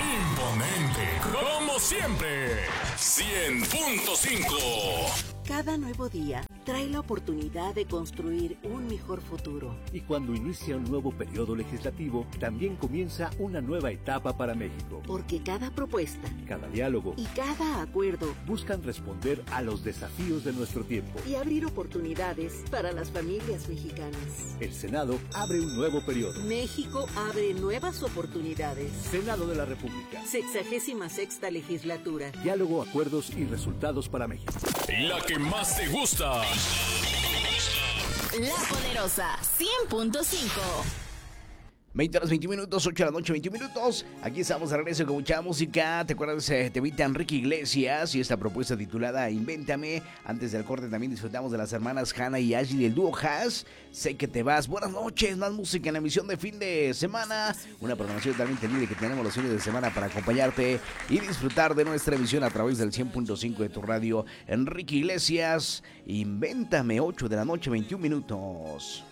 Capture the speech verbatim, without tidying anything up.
Imponente, como siempre. cien punto cinco. Cada nuevo día trae la oportunidad de construir un mejor futuro. Y cuando inicia un nuevo periodo legislativo, también comienza una nueva etapa para México. Porque cada propuesta, cada diálogo y cada acuerdo buscan responder a los desafíos de nuestro tiempo y abrir oportunidades para las familias mexicanas. El Senado abre un nuevo periodo. México abre nuevas oportunidades. Senado de la República. Sexagésima sexta legislatura. Diálogo, acuerdos y resultados para México. La que más te gusta. La Poderosa cien punto cinco. veinte horas veintiún minutos, ocho de la noche, veintiún minutos. Aquí estamos de regreso con mucha música. ¿Te acuerdas? Eh, te invita Enrique Iglesias y esta propuesta titulada Invéntame. Antes del corte también disfrutamos de las hermanas Hannah y Ashley, el dúo Haas. Sé que te vas. Buenas noches, más música en la emisión de fin de semana. Una programación también libre que tenemos los fines de semana para acompañarte y disfrutar de nuestra emisión a través del cien punto cinco de tu radio. Enrique Iglesias, Invéntame, ocho de la noche, veintiún minutos.